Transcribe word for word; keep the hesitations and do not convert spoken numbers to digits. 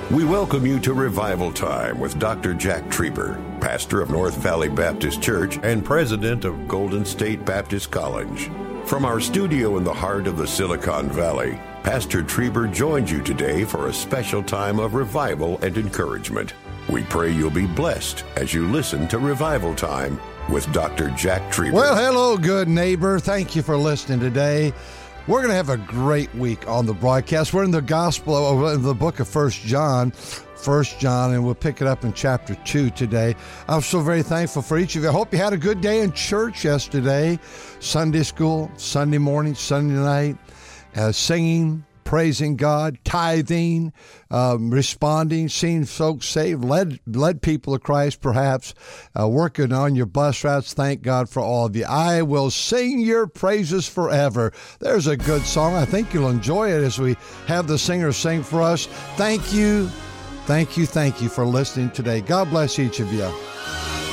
We welcome you to Revival Time with Doctor Jack Trieber, pastor of North Valley Baptist Church and president of Golden State Baptist College. From our studio in the heart of the Silicon Valley, Pastor Trieber joins you today for a special time of revival and encouragement. We pray you'll be blessed as you listen to Revival Time with Doctor Jack Trieber. Well, hello, good neighbor. Thank you for listening today. We're going to have a great week on the broadcast. We're in the gospel of the book of First John, First John, and we'll pick it up in chapter two today. I'm so very thankful for each of you. I hope you had a good day in church yesterday. Sunday school, Sunday morning, Sunday night, uh, singing, praising God, tithing, um, responding, seeing folks saved, led led people to Christ perhaps, uh, working on your bus routes. Thank God for all of you. I will sing your praises forever. There's a good song. I think you'll enjoy it as we have the singer sing for us. Thank you, thank you, thank you for listening today. God bless each of you.